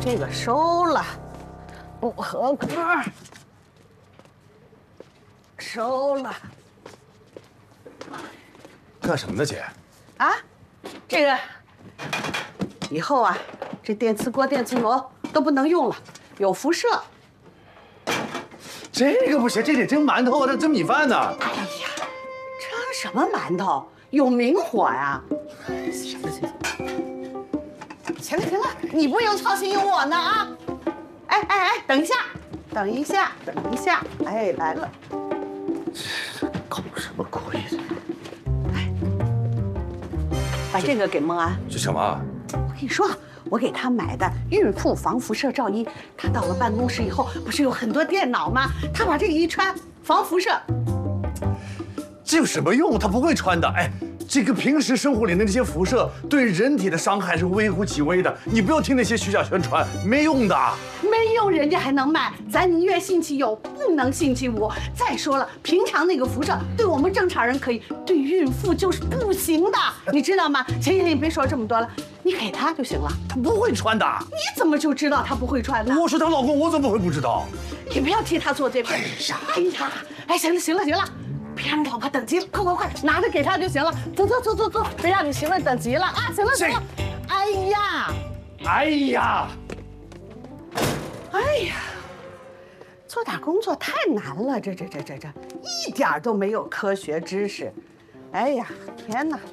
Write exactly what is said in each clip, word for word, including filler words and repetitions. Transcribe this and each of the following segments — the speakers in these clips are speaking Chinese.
这个收了，不合格。收了。 干什么呢，姐？ 啊，这个以后啊，这电磁锅、电磁炉都不能用了，有辐射。 这个不行，这得蒸馒头啊，这蒸米饭呢。 哎呀，蒸什么馒头？有明火呀！行了行了，行了行了，你不用操心，有我呢啊！哎哎哎，等一下，等一下，等一下，哎，来了。 搞什么鬼？ 来，把这个给孟安。 这什么？ 我跟你说，我给他买的孕妇防辐射罩衣，他到了办公室以后，不是有很多电脑吗？他把这个一穿，防辐射。 这有什么用？他不会穿的。哎，这个平时生活里的那些辐射对人体的伤害是微乎其微的，你不要听那些虚假宣传，没用的。 没用，人家还能卖，咱宁愿信其有，不能信其无。再说了，平常那个辐射对我们正常人可以，对孕妇就是不行的，你知道吗？行行行，别说这么多了，你给他就行了。 他不会穿的。 你怎么就知道他不会穿呢？ 我是她老公，我怎么会不知道？ 你不要替他做这个。哎呀，哎呀，哎，行了行了行了。别让你老婆等急了，快快快，拿着给她就行了。走走走走走，别让你媳妇儿等急了啊！行了行了，哎呀， 哎呀， 哎呀，做点工作太难了，这这这这这，一点都没有科学知识。哎呀，天哪！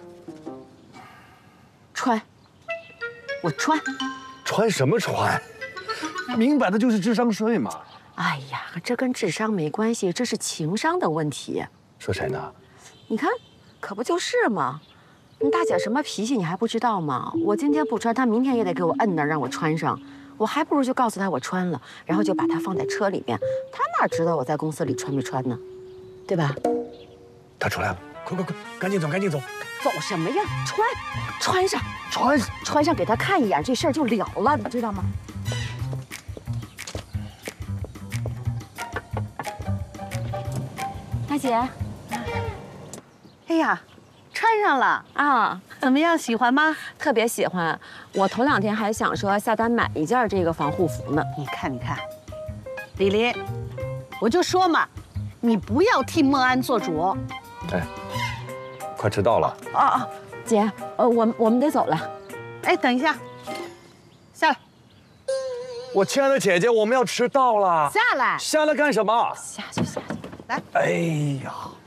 穿，我穿， 穿什么穿？明摆的就是智商税嘛。 哎呀，这跟智商没关系，这是情商的问题。 说谁呢？ 你看，可不就是吗？你大姐什么脾气你还不知道吗？我今天不穿，她明天也得给我摁那儿让我穿上。我还不如就告诉她我穿了，然后就把它放在车里面。她哪知道我在公司里穿没穿呢？对吧？ 他出来了，快快快，赶紧走，赶紧走。 走什么呀？穿，穿上，穿穿上给她看一眼，这事儿就了了，你知道吗？大姐。 哎呀，穿上了啊， 怎么样？喜欢吗？ 特别喜欢。我头两天还想说下单买一件这个防护服呢。 你看，你看，李林，我就说嘛，你不要替孟安做主。 哎，快迟到了。 啊啊，姐，呃，我我们得走了。 哎，等一下，下来。 我亲爱的姐姐，我们要迟到了。 下来。 下来干什么？ 下去，下去。 来。 哎呀。